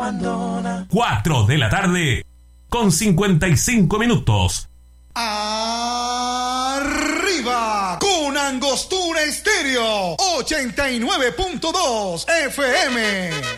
abandona. 4 de la tarde con 55 minutos. Arriba con Angostura Estéreo 89.2 FM.